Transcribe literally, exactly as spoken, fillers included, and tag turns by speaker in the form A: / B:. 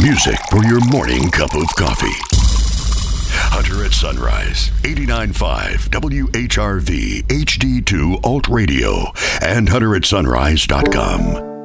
A: Music for your morning cup of coffee. Hunter at Sunrise, eighty-nine point five W H R V H D two Alt Radio and hunter at sunrise dot com.